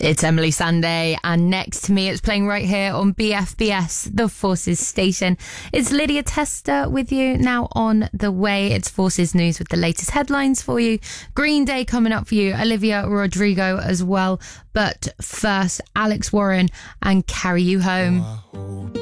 It's Emily Sunday, and next to me, it's playing right here on BFBS, the Forces station. It's Lydia Tester with you now on the way. It's Forces News with the latest headlines for you. Green Day coming up for you, Olivia Rodrigo as well. But first, Alex Warren and Carry You Home.